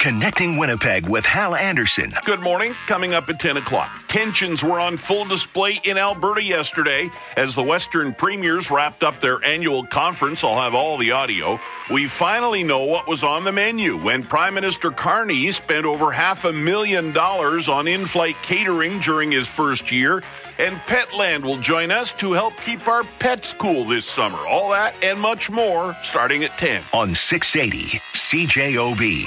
Connecting Winnipeg with Hal Anderson. Good morning. Coming up at 10 o'clock. Tensions were on full display in Alberta yesterday as the Western Premiers wrapped up their annual conference. I'll have all the audio. We finally know what was on the menu when Prime Minister Carney spent over $500,000 on in-flight catering during his first year. And Petland will join us to help keep our pets cool this summer. All that and much more starting at 10. On 680 CJOB.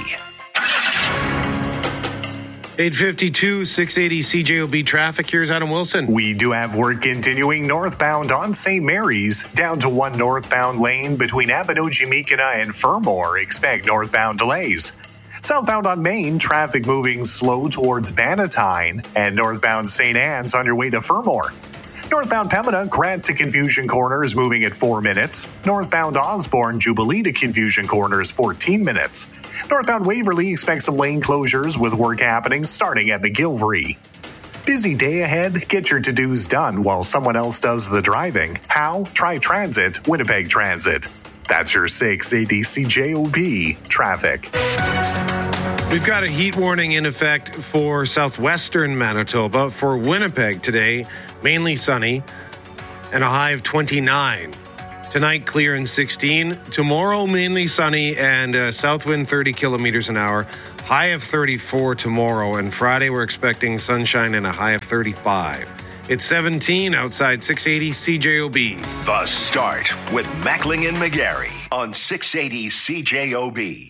852, 680 CJOB traffic. Here's Adam Wilson. We do have work continuing northbound on St. Mary's, down to one northbound lane between Abinogi-Mikina and Fermor. Expect northbound delays. Southbound on Main, traffic moving slow towards Bannatyne, and northbound St. Anne's on your way to Fermor. Northbound Pembina, Grant to Confusion Corner is moving at 4 minutes. Northbound Osborne, Jubilee to Confusion Corner is 14 minutes. Northbound Waverley expects some lane closures with work happening starting at McGilvery. Busy day ahead. Get your to-dos done while someone else does the driving. How? Try Transit, Winnipeg Transit. That's your 680 CJOB traffic. We've got a heat warning in effect for southwestern Manitoba. For Winnipeg today, mainly sunny and a high of 29. Tonight, clear and 16. Tomorrow, mainly sunny and south wind 30 kilometers an hour. High of 34 tomorrow. And Friday, we're expecting sunshine and a high of 35. It's 17 outside 680 CJOB. The Start with Mackling and McGarry on 680 CJOB.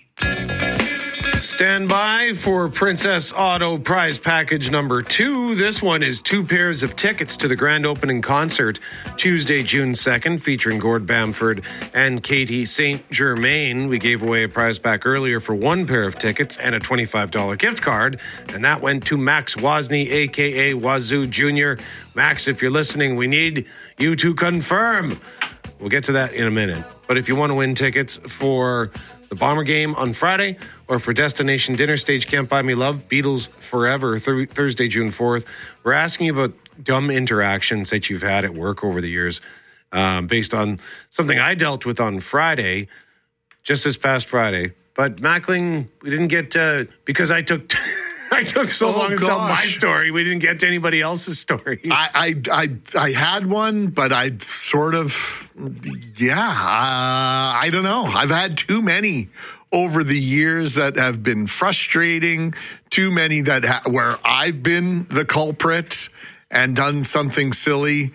Stand by for Princess Auto prize package number 2. This one is 2 pairs of tickets to the grand opening concert Tuesday, June 2nd, featuring Gord Bamford and Katie St. Germain. We gave away a prize pack earlier for 1 pair of tickets and a $25 gift card, and that went to Max Wozni, a.k.a. Wazoo Jr. Max, if you're listening, we need you to confirm. We'll get to that in a minute. But if you want to win tickets for the Bomber game on Friday or for Destination Dinner Stage Can't Buy Me Love, Beatles Forever, Thursday, June 4th, we're asking you about dumb interactions that you've had at work over the years based on something I dealt with on Friday, just this past Friday. But Mackling, we didn't get because I took so long to tell my story. We didn't get to anybody else's story. I had one, but I sort of, I don't know. I've had too many over the years that have been frustrating. Too many that where I've been the culprit and done something silly.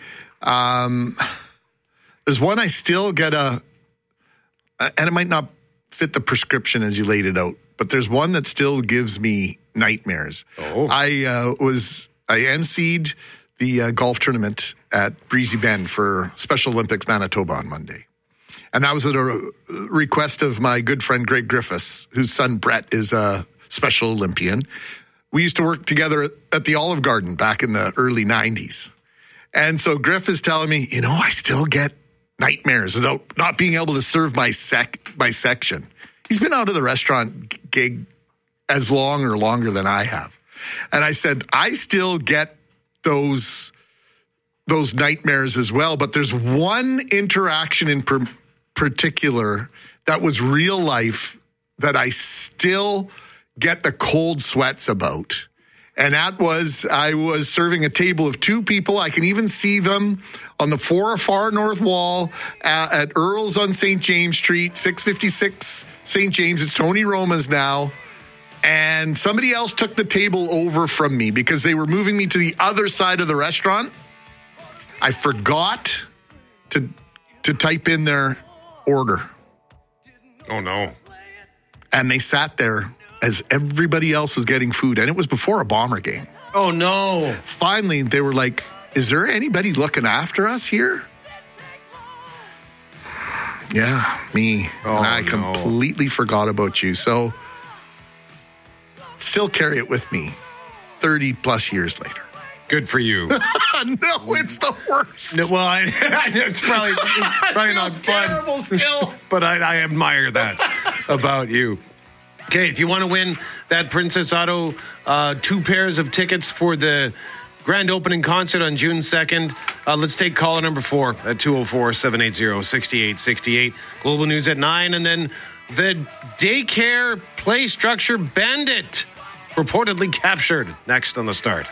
There's one I still get and it might not fit the prescription as you laid it out, but there's one that still gives me nightmares. I emceed the golf tournament at Breezy Bend for Special Olympics Manitoba on Monday. And that was at a request of my good friend Greg Griffiths, whose son Brett is a Special Olympian. We used to work together at the Olive Garden back in the early 90s. And so Griff is telling me, I still get nightmares about not being able to serve my section. He's been out of the restaurant gig as long or longer than I have. And I said, I still get those nightmares as well. But there's one interaction in particular that was real life that I still get the cold sweats about. And that was, I was serving a table of 2 people. I can even see them on the far north wall at Earl's on St. James Street, 656 St. James. It's Tony Roma's now. And somebody else took the table over from me because they were moving me to the other side of the restaurant. I forgot to type in their order. Oh, no. And they sat there as everybody else was getting food. And it was before a Bomber game. Oh, no. Finally, they were like, is there anybody looking after us here? Yeah, me. Oh, and I completely forgot about you. So still carry it with me 30 plus years later. Good for you. No, it's the worst. No, well, it's probably not fun. Terrible still. But I admire that about you. Okay, if you want to win that Princess Auto 2 pairs of tickets for the grand opening concert on June 2nd, let's take caller number 4 at 204-780-6868. Global News at 9, and then The daycare play structure bandit reportedly captured. Next on The Start.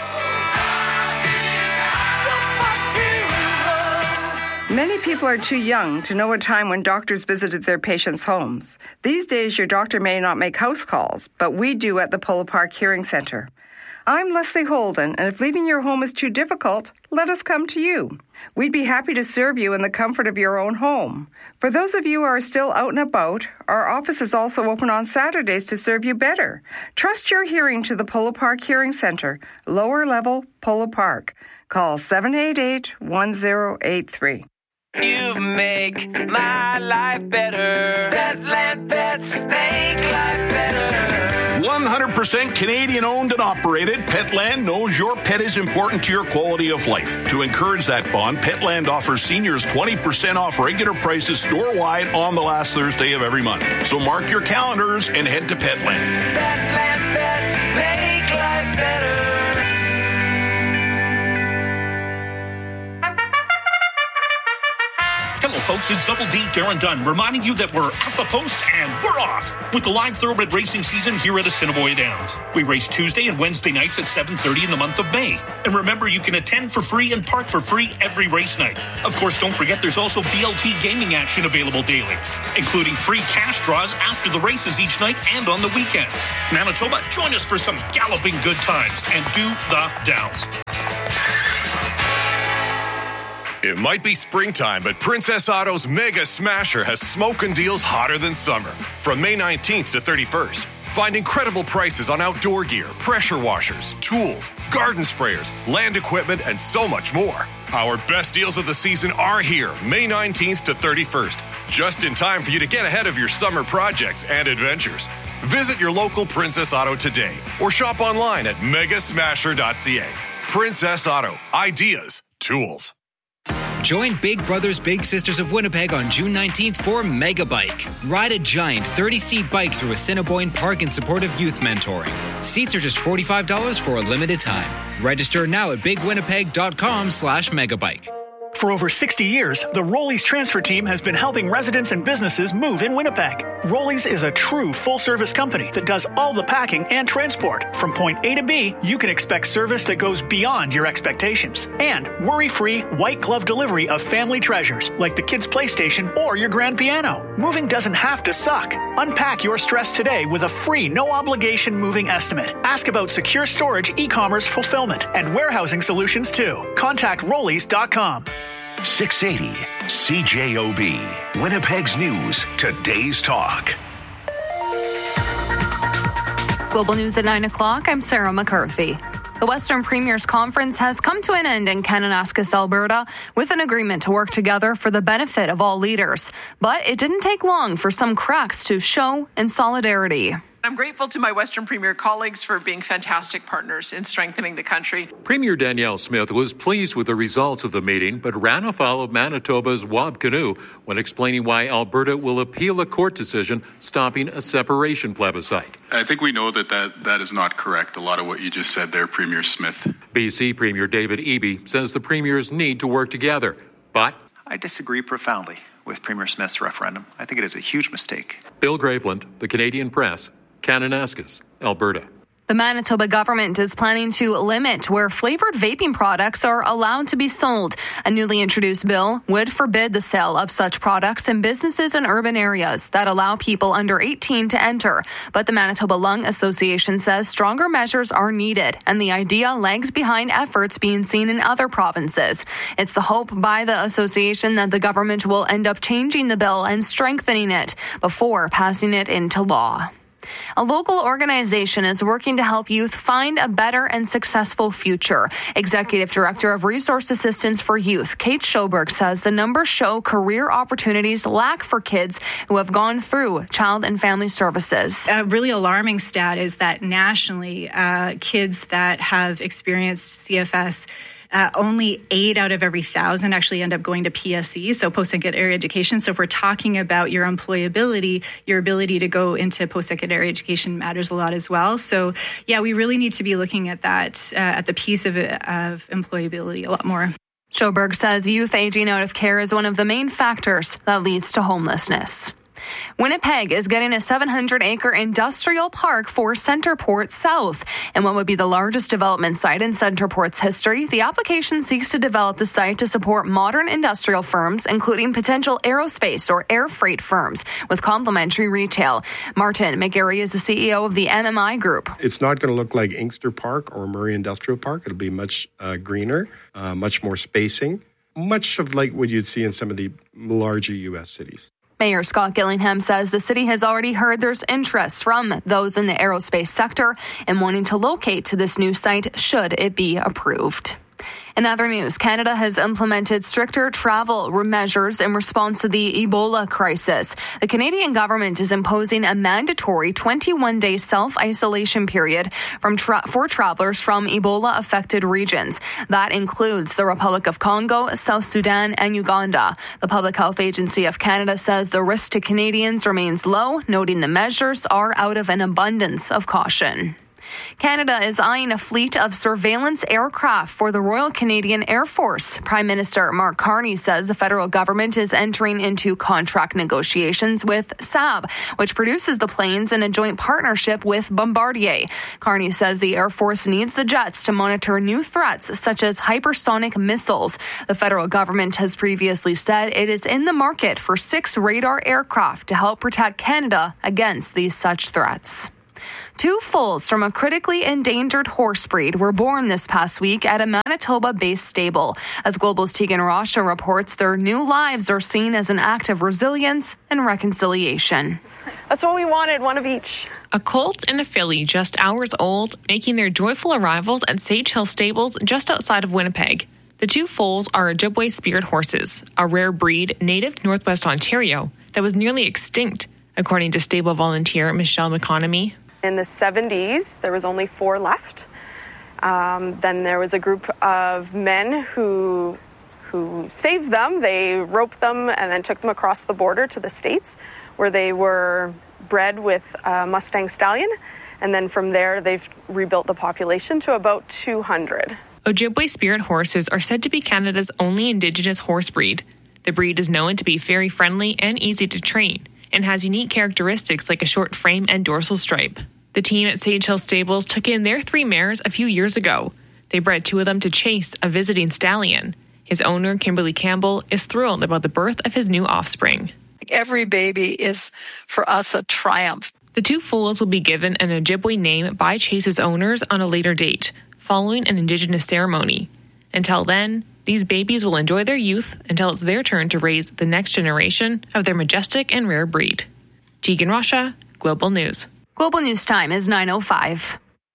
Many people are too young to know a time when doctors visited their patients' homes. These days, your doctor may not make house calls, but we do at the Polo Park Hearing Center. I'm Leslie Holden, and if leaving your home is too difficult, let us come to you. We'd be happy to serve you in the comfort of your own home. For those of you who are still out and about, our office is also open on Saturdays to serve you better. Trust your hearing to the Polo Park Hearing Center, lower level Polo Park. Call 788-1083. You make my life better. Petland Pets make life better. 100% Canadian owned and operated, Petland knows your pet is important to your quality of life. To encourage that bond, Petland offers seniors 20% off regular prices store-wide on the last Thursday of every month. So mark your calendars and head to Petland. Petland Pets make life better. Hello, folks. It's Double D, Darren Dunn, reminding you that we're at the post and we're off with the live thoroughbred racing season here at Assiniboia Downs. We race Tuesday and Wednesday nights at 7:30 in the month of May. And remember, you can attend for free and park for free every race night. Of course, don't forget there's also VLT gaming action available daily, including free cash draws after the races each night and on the weekends. Manitoba, join us for some galloping good times and do the Downs. It might be springtime, but Princess Auto's Mega Smasher has smoking deals hotter than summer. From May 19th to 31st, find incredible prices on outdoor gear, pressure washers, tools, garden sprayers, land equipment, and so much more. Our best deals of the season are here, May 19th to 31st, just in time for you to get ahead of your summer projects and adventures. Visit your local Princess Auto today or shop online at megasmasher.ca. Princess Auto. Ideas. Tools. Join Big Brothers Big Sisters of Winnipeg on June 19th for Mega Bike. Ride a giant 30-seat bike through Assiniboine Park in support of youth mentoring. Seats are just $45 for a limited time. Register now at bigwinnipeg.com/megabike. For over 60 years, the Rollies transfer team has been helping residents and businesses move in Winnipeg. Rollies is a true full-service company that does all the packing and transport. From point A to B, you can expect service that goes beyond your expectations. And worry-free, white-glove delivery of family treasures, like the kids' PlayStation or your grand piano. Moving doesn't have to suck. Unpack your stress today with a free, no-obligation moving estimate. Ask about secure storage, e-commerce fulfillment, and warehousing solutions, too. Contact Rollies.com. 680 CJOB, Winnipeg's News, today's talk. Global News at 9 o'clock, I'm Sarah McCarthy. The Western Premiers Conference has come to an end in Kananaskis, Alberta, with an agreement to work together for the benefit of all leaders. But it didn't take long for some cracks to show in solidarity. I'm grateful to my Western Premier colleagues for being fantastic partners in strengthening the country. Premier Danielle Smith was pleased with the results of the meeting, but ran afoul of Manitoba's Wab Kinew when explaining why Alberta will appeal a court decision stopping a separation plebiscite. I think we know that is not correct. A lot of what you just said there, Premier Smith. BC Premier David Eby says the premiers need to work together, but I disagree profoundly with Premier Smith's referendum. I think it is a huge mistake. Bill Graveland, The Canadian Press, Kananaskis, Alberta. The Manitoba government is planning to limit where flavored vaping products are allowed to be sold. A newly introduced bill would forbid the sale of such products in businesses in urban areas that allow people under 18 to enter. But the Manitoba Lung Association says stronger measures are needed, and the idea lags behind efforts being seen in other provinces. It's the hope by the association that the government will end up changing the bill and strengthening it before passing it into law. A local organization is working to help youth find a better and successful future. Executive Director of Resource Assistance for Youth, Kate Schoberg, says the numbers show career opportunities lack for kids who have gone through child and family services. A really alarming stat is that nationally, kids that have experienced CFS, only 8 out of every 1,000 actually end up going to PSE, so post-secondary education. So if we're talking about your employability, your ability to go into post-secondary education matters a lot as well. So yeah, we really need to be looking at that, at the piece of employability a lot more. Schoberg says youth aging out of care is one of the main factors that leads to homelessness. Winnipeg is getting a 700-acre industrial park for Centerport South. And what would be the largest development site in Centerport's history, the application seeks to develop the site to support modern industrial firms, including potential aerospace or air freight firms, with complementary retail. Martin McGarry is the CEO of the MMI Group. It's not going to look like Inkster Park or Murray Industrial Park. It'll be much greener, much more spacing, much of like what you'd see in some of the larger U.S. cities. Mayor Scott Gillingham says the city has already heard there's interest from those in the aerospace sector in wanting to locate to this new site should it be approved. In other news, Canada has implemented stricter travel measures in response to the Ebola crisis. The Canadian government is imposing a mandatory 21-day self-isolation period for travelers from Ebola-affected regions. That includes the Republic of Congo, South Sudan, and Uganda. The Public Health Agency of Canada says the risk to Canadians remains low, noting the measures are out of an abundance of caution. Canada is eyeing a fleet of surveillance aircraft for the Royal Canadian Air Force. Prime Minister Mark Carney says the federal government is entering into contract negotiations with Saab, which produces the planes in a joint partnership with Bombardier. Carney says the Air Force needs the jets to monitor new threats such as hypersonic missiles. The federal government has previously said it is in the market for 6 radar aircraft to help protect Canada against these such threats. 2 foals from a critically endangered horse breed were born this past week at a Manitoba-based stable. As Global's Tegan Rasha reports, their new lives are seen as an act of resilience and reconciliation. That's what we wanted, one of each. A colt and a filly just hours old, making their joyful arrivals at Sage Hill Stables just outside of Winnipeg. The 2 foals are Ojibwe Spirit horses, a rare breed native to Northwest Ontario that was nearly extinct, according to stable volunteer Michelle McConomy. In the 70s, there was only 4 left. Then there was a group of men who saved them. They roped them and then took them across the border to the States, where they were bred with a Mustang stallion. And then from there, they've rebuilt the population to about 200. Ojibwe Spirit horses are said to be Canada's only Indigenous horse breed. The breed is known to be very friendly and easy to train, and has unique characteristics like a short frame and dorsal stripe. The team at Sage Hill Stables took in their 3 mares a few years ago. They bred 2 of them to Chase, a visiting stallion. His owner, Kimberly Campbell, is thrilled about the birth of his new offspring. Every baby is, for us, a triumph. The 2 foals will be given an Ojibwe name by Chase's owners on a later date, following an Indigenous ceremony. Until then, these babies will enjoy their youth until it's their turn to raise the next generation of their majestic and rare breed. Tegan Rasha, Global News. Global News time is 9:05.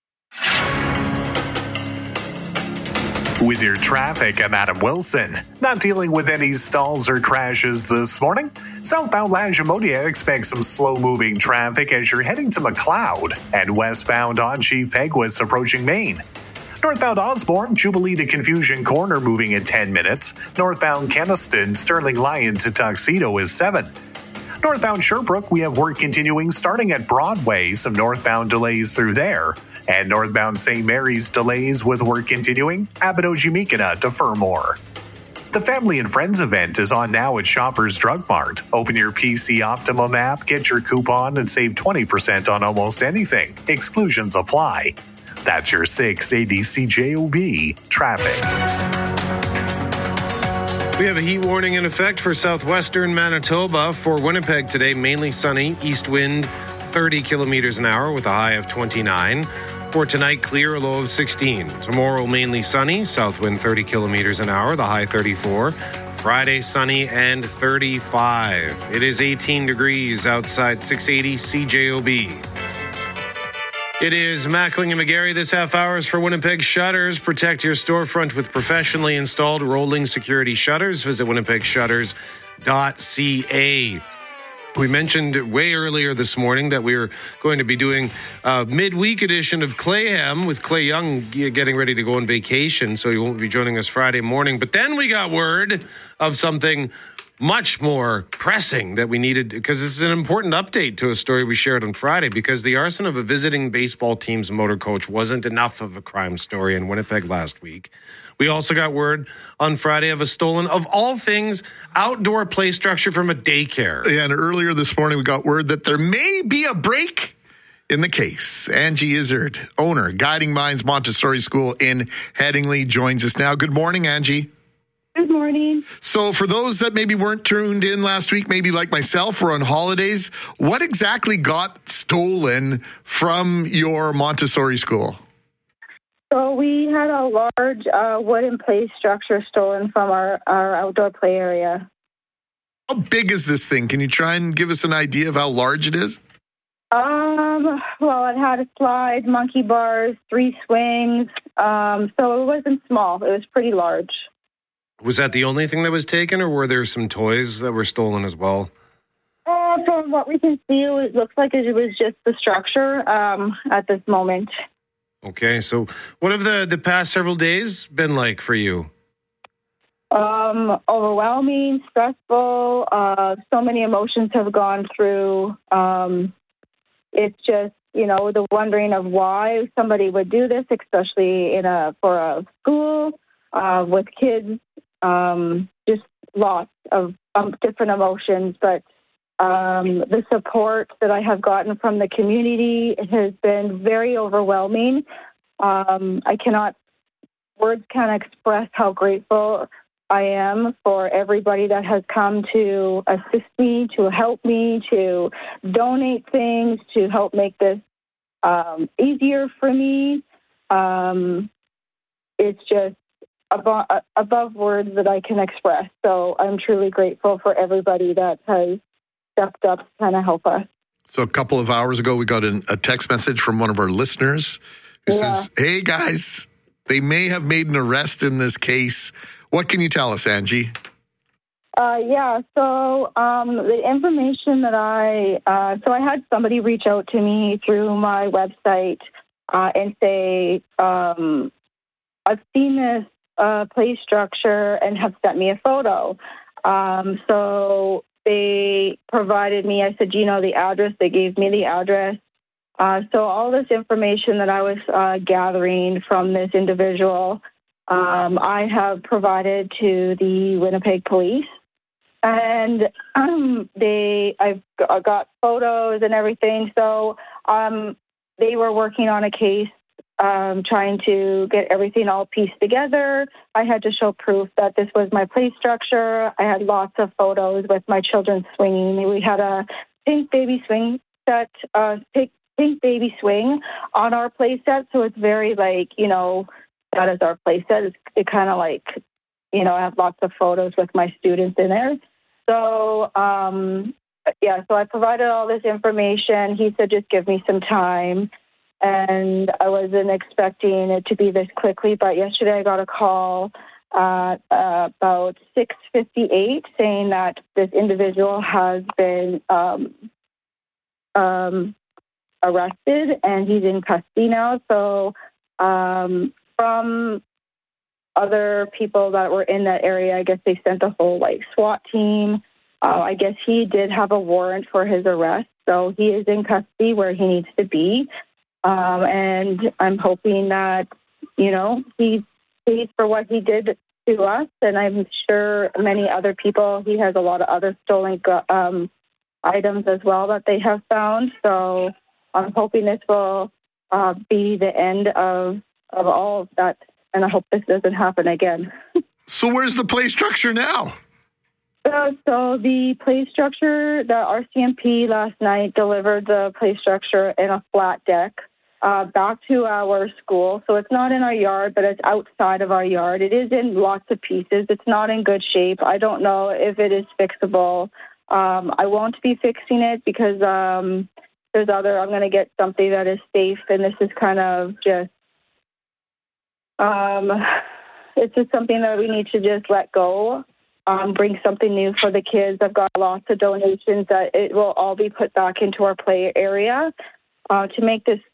With your traffic, I'm Adam Wilson. Not dealing with any stalls or crashes this morning. Southbound Lagimodiere expects some slow-moving traffic as you're heading to McLeod, and westbound on Chief Peguis approaching Maine. Northbound Osborne, Jubilee to Confusion Corner moving at 10 minutes. Northbound Keniston, Sterling Lyon to Tuxedo is 7. Northbound Sherbrooke, we have work continuing starting at Broadway. Some northbound delays through there. And northbound St. Mary's delays with work continuing. Abbotsford to Fermor. The Family and Friends event is on now at Shoppers Drug Mart. Open your PC Optimum app, get your coupon, and save 20% on almost anything. Exclusions apply. That's your 680 CJOB traffic. We have a heat warning in effect for southwestern Manitoba. For Winnipeg today, mainly sunny, east wind 30 kilometers an hour with a high of 29. For tonight, clear, a low of 16. Tomorrow, mainly sunny, south wind 30 kilometers an hour, the high 34. Friday, sunny and 35. It is 18 degrees outside 680 CJOB. It is Mackling and McGarry. This half hour is for Winnipeg Shutters. Protect your storefront with professionally installed rolling security shutters. Visit winnipegshutters.ca. We mentioned way earlier this morning that we were going to be doing a midweek edition of Clayham with Clay Young getting ready to go on vacation, so he won't be joining us Friday morning. But then we got word of something much more pressing that we needed, because this is an important update to a story we shared on Friday, because the arson of a visiting baseball team's motor coach wasn't enough of a crime story in Winnipeg last week. We also got word on Friday of a stolen, of all things, outdoor play structure from a daycare. Yeah, and earlier this morning we got word that there may be a break in the case. Angie Izzard, owner, Guiding Minds Montessori School in Headingley, joins us now. Good morning, Angie. Good morning. So for those that maybe weren't tuned in last week, maybe like myself, were on holidays, what exactly got stolen from your Montessori school? So we had a large wooden play structure stolen from our outdoor play area. How big is this thing? Can you try and give us an idea of how large it is? Well, it had a slide, monkey bars, 3 swings. So it wasn't small. It was pretty large. Was that the only thing that was taken, or were there some toys that were stolen as well? From what we can see, it looks like it was just the structure at this moment. Okay, so what have the past several days been like for you? Overwhelming, stressful. So many emotions have gone through. It's just, the wondering of why somebody would do this, especially for a school with kids. Just lots of different emotions, but the support that I have gotten from the community has been very overwhelming. Words can't express how grateful I am for everybody that has come to assist me, to help me, to donate things, to help make this easier for me. It's just above words that I can express. So I'm truly grateful for everybody that has stepped up to kind of help us. So a couple of hours ago, we got a text message from one of our listeners who says, hey, guys, they may have made an arrest in this case. What can you tell us, Angie? So the information that I had somebody reach out to me through my website and say, I've seen this play structure and have sent me a photo. So they provided me, I said, do you know the address? They gave me the address. So all this information that I was gathering from this individual, I have provided to the Winnipeg Police. And I've got photos and everything. So they were working on a case, trying to get everything all pieced together. I had to show proof that this was my play structure. I had lots of photos with my children swinging. We had a pink baby swing set, pink baby swing on our play set. So it's very that is our play set. It kind of I have lots of photos with my students in there. So, so I provided all this information. He said, just give me some time. And I wasn't expecting it to be this quickly, but yesterday I got a call at about 6:58 saying that this individual has been arrested and he's in custody now. So from other people that were in that area, I guess they sent a whole SWAT team. I guess he did have a warrant for his arrest, so he is in custody where he needs to be. And I'm hoping that, he pays for what he did to us. And I'm sure many other people, he has a lot of other stolen items as well that they have found. So I'm hoping this will be the end of all of that. And I hope this doesn't happen again. So where's the play structure now? So the play structure, the RCMP last night delivered the play structure in a flat deck back to our school. So it's not in our yard, but it's outside of our yard. It is in lots of pieces. It's not in good shape. I don't know if it is fixable. I won't be fixing it because I'm going to get something that is safe. And this is kind of just, it's just something that we need to just let go. Bring something new for the kids. I've got lots of donations that it will all be put back into our play area to make this,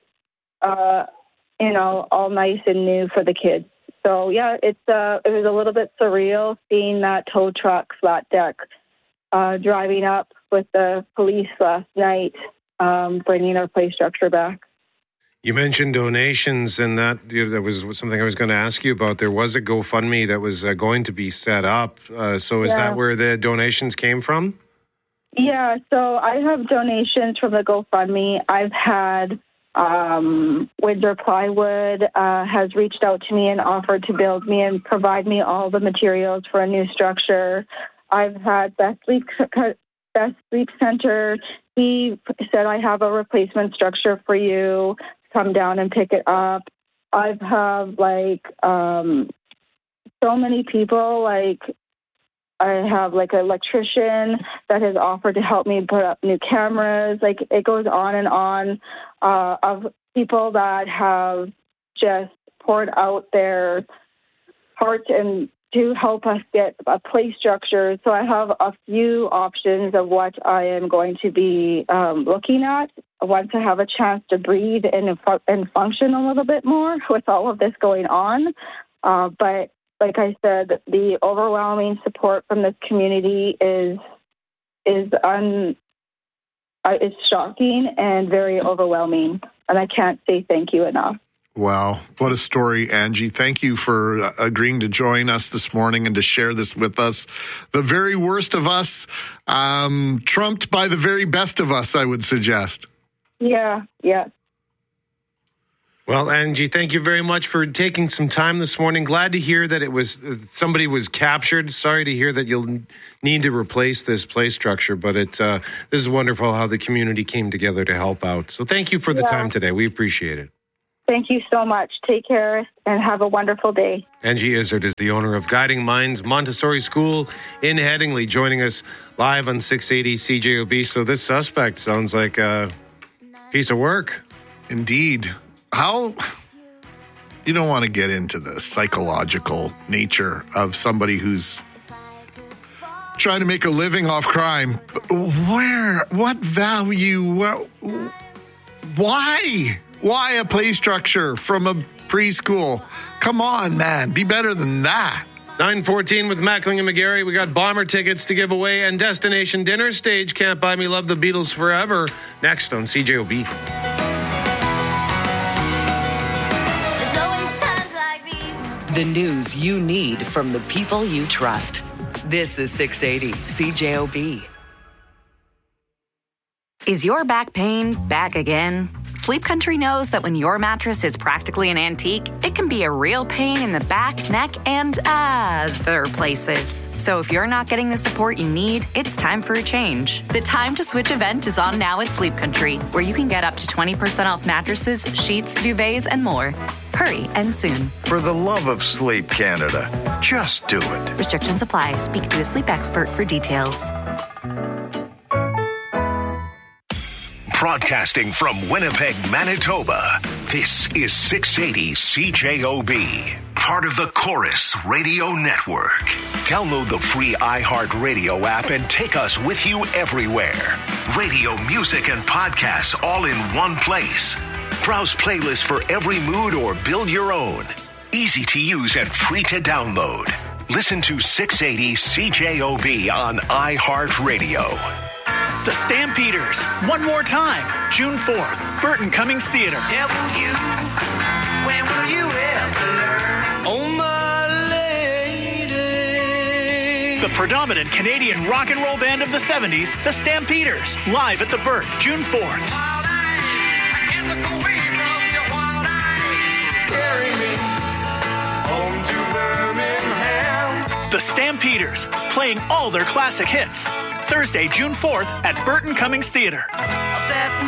all nice and new for the kids. So yeah, it was a little bit surreal seeing that tow truck flat deck driving up with the police last night, bringing our play structure back. You mentioned donations, and that was something I was going to ask you about. There was a GoFundMe that was going to be set up. So is that where the donations came from? Yeah, so I have donations from the GoFundMe. I've had Windsor Plywood has reached out to me and offered to build me and provide me all the materials for a new structure. I've had Best Sleep Center. He said, I have a replacement structure for you. Come down and pick it up. I've have so many people. I have an electrician that has offered to help me put up new cameras. It goes on and on of people that have just poured out their hearts and to help us get a play structure. So I have a few options of what I am going to be looking at once I have a chance to breathe and function a little bit more with all of this going on. But like I said, the overwhelming support from this community is shocking and very overwhelming. And I can't say thank you enough. Wow. What a story, Angie. Thank you for agreeing to join us this morning and to share this with us. The very worst of us, trumped by the very best of us, I would suggest. Yeah. Well, Angie, thank you very much for taking some time this morning. Glad to hear that it was somebody was captured. Sorry to hear that you'll need to replace this play structure, but this is wonderful how the community came together to help out. So thank you for the time today. We appreciate it. Thank you so much. Take care and have a wonderful day. Angie Izzard is the owner of Guiding Minds Montessori School in Headingley, joining us live on 680 CJOB. So this suspect sounds like a piece of work. Indeed. How you don't want to get into the psychological nature of somebody who's trying to make a living off crime. What value? Why? Why a play structure from a preschool? Come on, man. Be better than that. 9:14 with Mackling and McGarry. We got Bomber tickets to give away and destination dinner. Stage Can't Buy Me Love the Beatles Forever. Next on CJOB. The news you need from the people you trust. This is 680 CJOB. Is your back pain back again? Sleep Country knows that when your mattress is practically an antique, it can be a real pain in the back, neck, and other places. So if you're not getting the support you need, it's time for a change. The Time to Switch event is on now at Sleep Country, where you can get up to 20% off mattresses, sheets, duvets, and more. Hurry and soon. For the love of Sleep Canada, just do it. Restrictions apply. Speak to a sleep expert for details. Broadcasting from Winnipeg, Manitoba, this is 680 CJOB, part of the Chorus Radio Network. Download the free iHeartRadio app and take us with you everywhere. Radio, music, and podcasts all in one place. Browse playlists for every mood or build your own. Easy to use and free to download. Listen to 680 CJOB on iHeartRadio. The Stampeders, one more time, June 4th, Burton Cummings Theater. When will you ever learn? Oh, my lady. The predominant Canadian rock and roll band of the 70s, the Stampeders, live at the Burt, June 4th. Carry me home to Birmingham. The Stampeders, playing all their classic hits. Thursday, June 4th at Burton Cummings Theater. That